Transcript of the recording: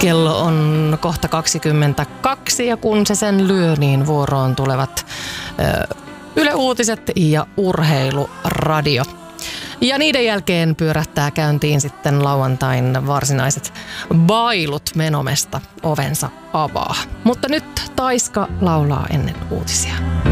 Kello on kohta 22 ja kun se sen lyö, niin vuoroon tulevat Yle Uutiset ja Urheiluradio. Ja niiden jälkeen pyörähtää käyntiin sitten lauantain varsinaiset bailut Menomesta ovensa avaa. Mutta nyt Taiska laulaa ennen uutisia.